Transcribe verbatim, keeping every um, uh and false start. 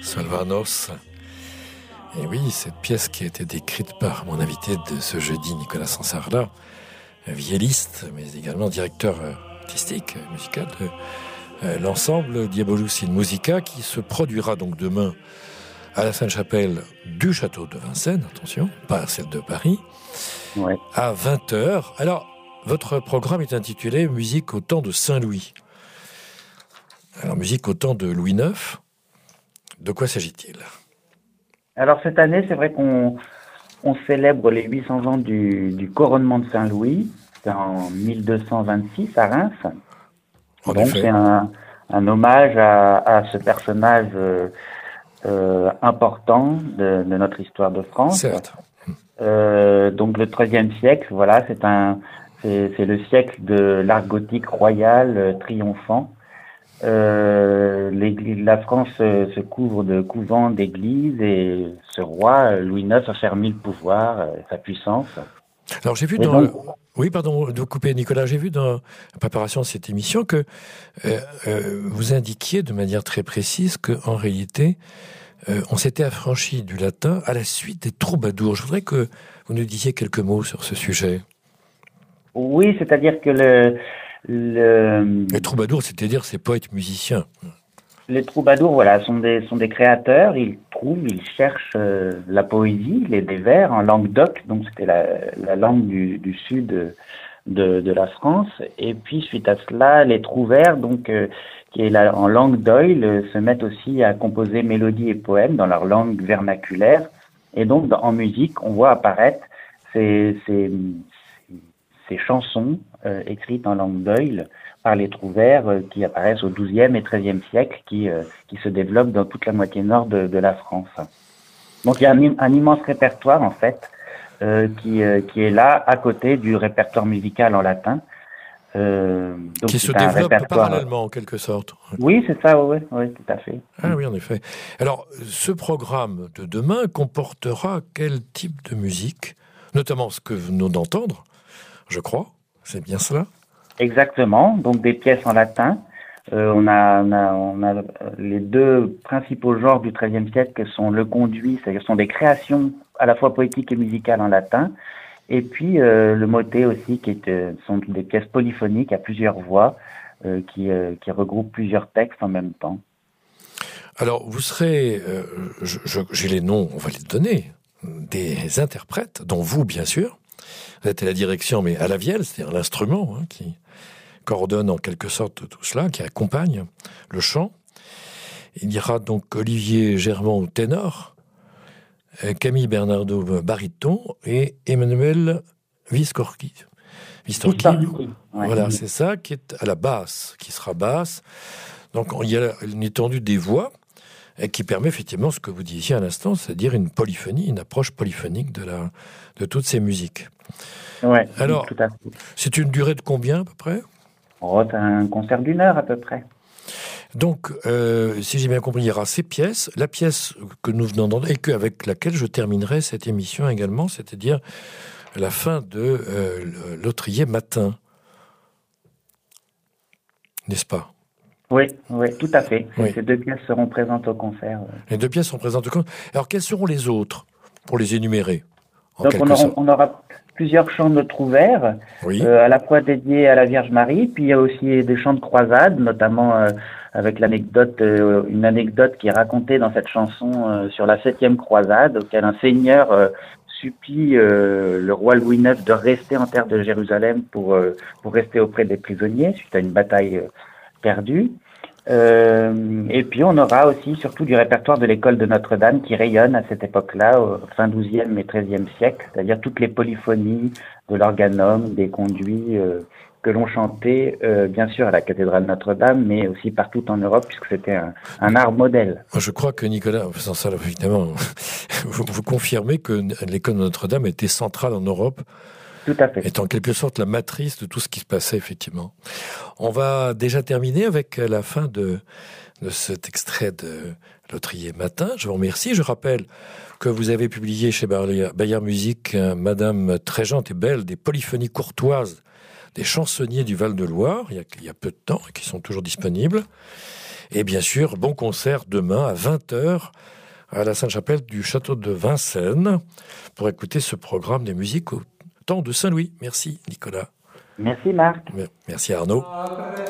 Sylvanos. Et oui, cette pièce qui a été décrite par mon invité de ce jeudi, Nicolas Sansarla, vielliste, mais également directeur artistique, musical de euh, l'ensemble Diabolus in Musica, qui se produira donc demain à la Sainte-Chapelle du château de Vincennes, attention, pas celle de Paris, ouais. à vingt heures. Alors, votre programme est intitulé « Musique au temps de Saint-Louis ». Alors, musique au temps de Louis neuf, de quoi s'agit-il ? Alors, cette année, c'est vrai qu'on on célèbre les huit cents ans du, du couronnement de Saint-Louis. C'est en mille deux cent vingt-six à Reims. En Donc, effet. c'est un, un hommage à, à ce personnage euh, euh, important de, de notre histoire de France. Certes. Euh, donc, le treizième siècle, voilà, c'est un, c'est, c'est le siècle de l'art gothique royal euh, triomphant. Euh, l'église, la France euh, se couvre de couvents d'églises et ce roi, euh, Louis neuf, a fermé le pouvoir, euh, sa puissance. Alors j'ai vu Et dans... donc, Oui, pardon de vous couper, Nicolas. J'ai vu dans la préparation de cette émission que euh, euh, vous indiquiez de manière très précise qu'en réalité, euh, on s'était affranchi du latin à la suite des troubadours. Je voudrais que vous nous disiez quelques mots sur ce sujet. Oui, c'est-à-dire que le... le Les troubadours, c'est-à-dire ces poètes musiciens. Les troubadours, voilà, sont des sont des créateurs. Ils trouvent, ils cherchent euh, la poésie, les des vers en langue d'oc, donc c'était la, la langue du, du sud de, de la France. Et puis suite à cela, les trouvères, donc euh, qui est la, en langue d'oïl, euh, se mettent aussi à composer mélodies et poèmes dans leur langue vernaculaire. Et donc dans, en musique, on voit apparaître ces ces, ces chansons euh, écrites en langue d'oïl par les trouvères euh, qui apparaissent au douzième et treizième siècle, qui, euh, qui se développent dans toute la moitié nord de, de la France. Donc il y a un, un immense répertoire, en fait, euh, qui, euh, qui est là, à côté du répertoire musical en latin. Euh, donc qui c'est se un développe répertoire... parallèlement, en quelque sorte. Oui, c'est ça, oui, oui, tout à fait. Ah oui, en effet. Alors, ce programme de demain comportera quel type de musique ? Notamment ce que vous venez d'entendre, je crois. C'est bien cela ? Exactement, donc des pièces en latin. Euh, on, a, on, a, on a les deux principaux genres du treizième siècle qui sont le conduit, c'est-à-dire sont des créations à la fois poétiques et musicales en latin, et puis euh, le motet aussi, qui est, euh, sont des pièces polyphoniques à plusieurs voix, euh, qui, euh, qui regroupent plusieurs textes en même temps. Alors, vous serez, euh, je, je, j'ai les noms, on va les donner, des interprètes, dont vous, bien sûr. Vous êtes à la direction, mais à la vielle, c'est-à-dire l'instrument, hein, qui coordonne en quelque sorte tout cela, qui accompagne le chant. Il y aura donc Olivier Germont au ténor, Camille Bernardo baryton et Emmanuel Viscorchi. Viscorchi, Ouais. voilà, c'est ça, qui est à la basse, qui sera basse. Donc il y a une étendue des voix et qui permet effectivement ce que vous disiez à l'instant, c'est-à-dire une polyphonie, une approche polyphonique de, la, de toutes ces musiques. Ouais, alors, tout à fait. C'est une durée de combien à peu près ? Oh, c'est un concert d'une heure à peu près. Donc, euh, si j'ai bien compris, il y aura ces pièces, la pièce que nous venons d'entendre et que, avec laquelle je terminerai cette émission également, c'est-à-dire la fin de euh, l'Autrier matin. N'est-ce pas ? Oui, oui, tout à fait. Oui. Ces deux pièces seront présentes au concert. Ouais. Les deux pièces sont présentes au concert. Alors, quelles seront les autres, pour les énumérer en Donc, on aura, sorte. on aura plusieurs chants de trouvères, oui. euh, à la fois dédiés à la Vierge Marie, puis il y a aussi des chants de croisade, notamment euh, avec l'anecdote, euh, une anecdote qui est racontée dans cette chanson euh, sur la septième croisade, auquel un seigneur euh, supplie euh, le roi Louis neuf de rester en terre de Jérusalem pour, euh, pour rester auprès des prisonniers, suite à une bataille euh, perdue. Euh, et puis on aura aussi surtout du répertoire de l'école de Notre-Dame qui rayonne à cette époque-là, au fin douzième et treizième siècle, c'est-à-dire toutes les polyphonies de l'organum, des conduits euh, que l'on chantait euh, bien sûr à la cathédrale Notre-Dame, mais aussi partout en Europe, puisque c'était un, un art modèle. Je crois que Nicolas, sans ça évidemment, vous, vous confirmez que l'école de Notre-Dame était centrale en Europe. Tout à fait. Est en quelque sorte la matrice de tout ce qui se passait, effectivement. On va déjà terminer avec la fin de, de cet extrait de L'Autrier matin. Je vous remercie. Je rappelle que vous avez publié chez Bayard Musique euh, Madame Tréjante et Belle, des polyphonies courtoises des chansonniers du Val-de-Loire, il y a, il y a peu de temps, qui sont toujours disponibles. Et bien sûr, bon concert demain à vingt heures à la Sainte-Chapelle du château de Vincennes pour écouter ce programme des musiques au temps de Saint-Louis. Merci Nicolas. Merci Marc. Merci Arnaud.